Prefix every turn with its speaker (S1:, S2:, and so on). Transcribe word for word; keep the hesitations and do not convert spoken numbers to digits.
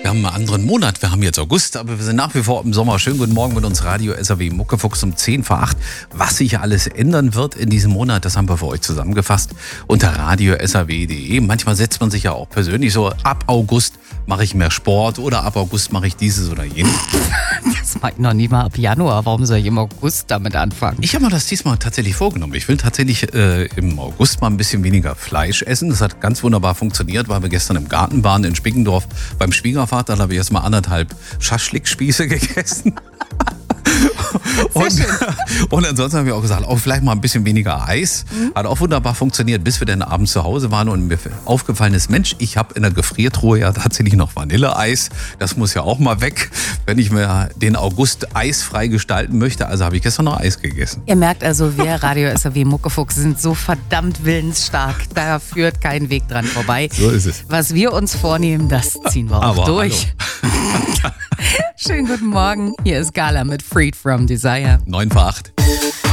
S1: Wir haben einen anderen Monat, wir haben jetzt August, aber wir sind nach wie vor im Sommer. Schönen guten Morgen mit uns Radio S R W Muckefuchs um zehn vor acht. Was sich alles ändern wird in diesem Monat, das haben wir für euch zusammengefasst unter radio s r w punkt d e. Manchmal setzt man sich ja auch persönlich so, ab August mache ich mehr Sport oder ab August mache ich dieses oder jenes.
S2: Das mache ich noch nie mal ab Januar. Warum soll ich im August damit anfangen?
S1: Ich habe mir das diesmal tatsächlich vorgenommen. Ich will tatsächlich äh, im August mal ein bisschen weniger Fleisch essen. Das hat ganz wunderbar funktioniert, weil wir gestern im Garten waren in Spickendorf beim Schwiegervater. Da habe ich erst mal anderthalb Schaschlikspieße gegessen. Und, und ansonsten haben wir auch gesagt, auch vielleicht mal ein bisschen weniger Eis. Mhm. Hat auch wunderbar funktioniert, bis wir dann abends zu Hause waren und mir aufgefallen ist, Mensch, ich habe in der Gefriertruhe ja tatsächlich noch Vanilleeis. Das muss ja auch mal weg, wenn ich mir den August eisfrei gestalten möchte. Also habe ich gestern noch Eis gegessen.
S2: Ihr merkt also, wir Radio S R W Muckefuchs sind so verdammt willensstark. Da führt kein Weg dran vorbei.
S1: So ist es.
S2: Was wir uns vornehmen, das ziehen wir auch
S1: Aber
S2: durch. Schönen guten Morgen. Hier ist Gala mit Freed from Desire.
S1: neun vor acht.